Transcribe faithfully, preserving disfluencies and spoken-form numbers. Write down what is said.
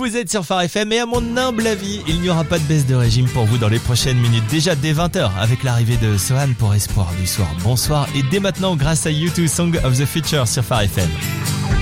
Vous êtes sur Phare F M et à mon humble avis, il n'y aura pas de baisse de régime pour vous dans les prochaines minutes. Déjà dès vingt heures avec l'arrivée de Sohan pour Espoir du soir. Bonsoir et dès maintenant grâce à U deux Song of the Future sur Phare F M.